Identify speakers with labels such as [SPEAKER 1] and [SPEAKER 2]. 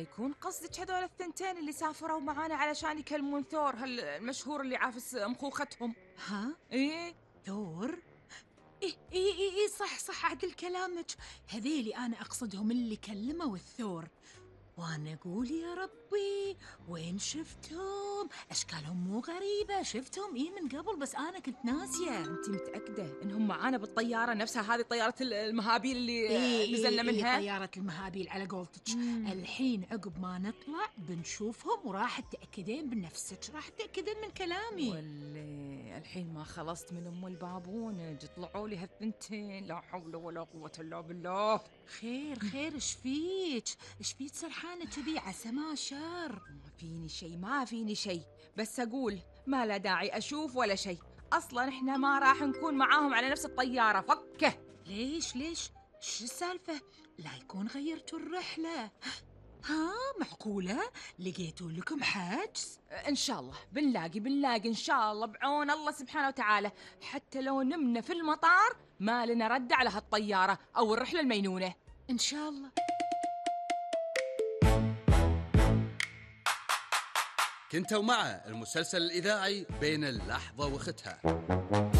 [SPEAKER 1] يكون قصدك هذول الثنتين اللي سافروا معانا علشان يكلمون ثور المشهور اللي عافس مخوختهم.
[SPEAKER 2] ها؟
[SPEAKER 1] ايه
[SPEAKER 2] ثور؟ إيه صح عدل كلامك. هذيلي أنا أقصدهم اللي كلموا الثور. وأنا أقول يا ربي وين شفتهم؟ أشكالهم مو غريبة، شفتهم من قبل بس أنا كنت ناسية.
[SPEAKER 1] انت متأكدة انهم معانا بالطيارة نفسها، هذه طيارة المهابيل اللي نزلنا
[SPEAKER 2] إيه
[SPEAKER 1] منها؟
[SPEAKER 2] طيارة المهابيل على قولتك. الحين عقب ما نطلع بنشوفهم وراح تتأكدين بنفسك، راح تتأكدين من كلامي.
[SPEAKER 1] والله الحين ما خلصت من ام البابون طلعوا لي هالثنتين، لا حول ولا قوة الا بالله.
[SPEAKER 2] خير ايش فيك سرحانة كذي؟ عسى ما شر.
[SPEAKER 1] ما فيني شيء، بس أقول ما لا داعي أشوف ولا شيء، أصلاً إحنا ما راح نكون معاهم على نفس الطيارة، فكه.
[SPEAKER 2] ليش شو السالفة؟ لا يكون غيرتوا الرحلة؟ ها معقولة لقيتوا لكم حجز؟
[SPEAKER 1] إن شاء الله بنلاقي إن شاء الله بعون الله سبحانه وتعالى، حتى لو نمنا في المطار ما لنا رد على هالطيارة أو الرحلة المينونة
[SPEAKER 2] إن شاء الله.
[SPEAKER 3] كنتوا مع المسلسل الإذاعي بين اللحظة وختها.